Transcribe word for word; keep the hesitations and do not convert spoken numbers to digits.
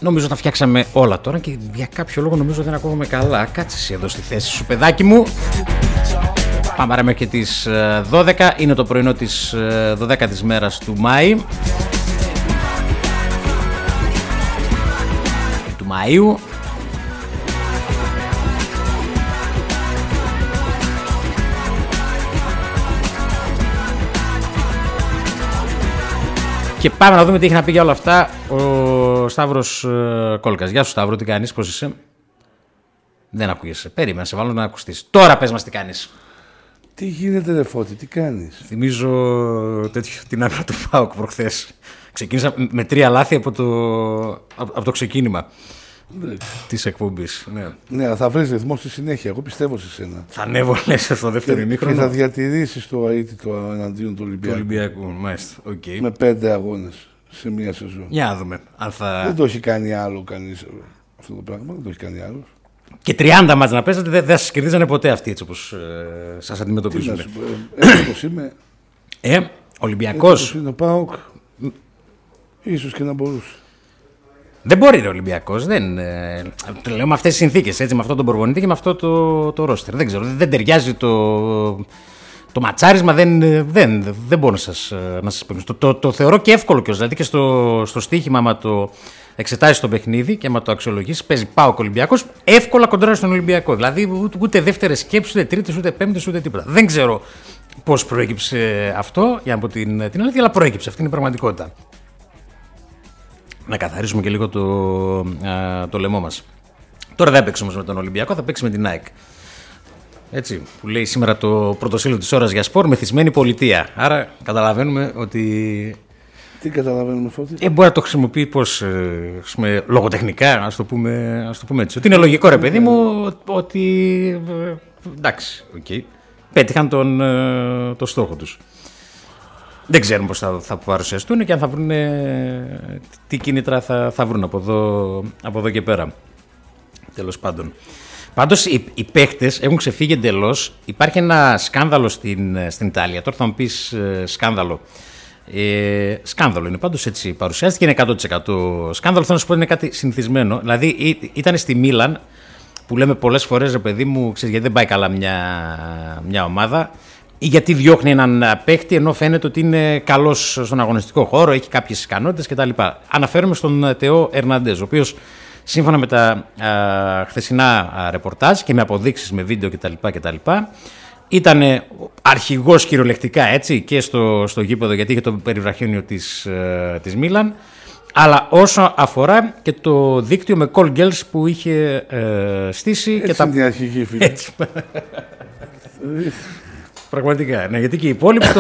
Νομίζω τα φτιάξαμε όλα τώρα και για κάποιο λόγο νομίζω δεν ακούγομαι καλά. Κάτσε εσύ εδώ στη θέση σου, παιδάκι μου. Πάμε άρα μέχρι τις δώδεκα. Είναι το πρωινό της δωδέκατης μέρας του Μάη. Του Μαΐου. Και πάμε να δούμε τι έχει να πει για όλα αυτά ο Σταύρος ε, Κόλκας. Γεια σου Σταύρο, τι κάνεις, πώς είσαι? Δεν ακούγεσαι, περίμενα, σε βάλω να ακουστείς. Τώρα πες μας τι κάνεις. Τι γίνεται ρε Φώτη, τι κάνεις? Θυμίζω τέτοιο, την άμυνα του ΠΑΟΚ προχθές. Ξεκίνησα με τρία λάθη από το, από το ξεκίνημα ναι. της εκπομπής. Ναι, ναι, θα βρεις ρυθμό στη συνέχεια, εγώ πιστεύω σε σένα. Θα ανέβω λες στο δεύτερο ημίχρονο. Και θα διατηρήσεις το αίτητο εναντίον του Ολυμπιακού. Του Ολυμπιακού, μάλιστα, okay. Με πέντε αγώνες σε μία σεζόν. Για να δούμε. Αν θα... Δεν το έχει κάνει άλλο κανείς αυτό το πράγμα, δεν το έχει κάνει άλλο. Και τριάντα μάτς να παίζετε, δεν θα σας κερδίζανε ποτέ αυτοί έτσι όπως ε, σας αντιμετωπίζουν. Τι να σου πω, έτσι όπως είμαι. Ε, Ολυμπιακός. Έτσι όπως είναι ο ΠΑΟΚ, ίσως και να μπορούσε. Δεν μπορεί ρε Ολυμπιακός, δεν, ε, το λέω με αυτές τις συνθήκες, έτσι, με αυτό τον προπονητή και με αυτό το, το ρόστερ. Δεν ξέρω, δεν ταιριάζει το, το ματσάρισμα, δεν, δεν, δεν μπορώ να σας, να σας πω. Το, το, το θεωρώ και εύκολο κιόλας, δηλαδή και στο, στο στοίχημα, άμα το εξετάσεις το παιχνίδι και άμα το αξιολογήσεις, παίζει ΠΑΟΚ Ολυμπιακός, εύκολα κοντράρει στον Ολυμπιακό. Δηλαδή ούτε, ούτε δεύτερες σκέψεις, ούτε τρίτες, ούτε πέμπτες, ούτε τίποτα. Δεν ξέρω πώς προέκυψε αυτό, για να πω την, την αλήθεια, αλλά προέκυψε, αυτή είναι η πραγματικότητα. Να καθαρίσουμε και λίγο το, α, το λαιμό μας. Τώρα δεν παίξει όμως με τον Ολυμπιακό, θα παίξει με την ΑΕΚ. Έτσι, που λέει σήμερα το πρωτοσύλλογο της ώρας για σπορ, μεθυσμένη πολιτεία. Άρα καταλαβαίνουμε ότι... Τι καταλαβαίνουμε Φώτη? Ε, μπορεί να το χρησιμοποιεί πώς, ε, λογοτεχνικά, ας το, πούμε, ας το πούμε έτσι. Ότι είναι λογικό ρε παιδί μου, ότι... Ε, εντάξει, οκ. Okay. Πέτυχαν τον, ε, το στόχο τους. Δεν ξέρουμε πώς θα, θα παρουσιαστούν και αν θα βρουν τι κίνητρα θα, θα βρουν από εδώ, από εδώ και πέρα. Τέλος πάντων. Πάντως οι, οι παίχτες έχουν ξεφύγει εντελώς. Υπάρχει ένα σκάνδαλο στην, στην Ιταλία. Τώρα θα μου πεις ε, σκάνδαλο. Ε, σκάνδαλο είναι, πάντως έτσι παρουσιάστηκε, είναι εκατό τοις εκατό σκάνδαλο. Θέλω να σου πω είναι κάτι συνηθισμένο. Δηλαδή ή, ήταν στη Μίλαν που λέμε πολλές φορές ρε παιδί μου, ξέρεις, γιατί δεν πάει καλά μια, μια ομάδα. Ή γιατί διώχνει έναν παίχτη ενώ φαίνεται ότι είναι καλός στον αγωνιστικό χώρο, έχει κάποιες ικανότητες κτλ. Αναφέρομαι στον Τεό Ερναντέζ, ο οποίος σύμφωνα με τα α, χθεσινά α, ρεπορτάζ και με αποδείξεις με βίντεο κτλ. κτλ ήταν αρχηγός κυριολεκτικά έτσι και στο, στο γήπεδο γιατί είχε το περιβραχιόνιο της, α, της Μίλαν, αλλά όσο αφορά και το δίκτυο με call girls που είχε α, στήσει. Έτσι και τα... είναι η αρχηγή φίλε. Πραγματικά, ναι, γιατί και οι υπόλοιποι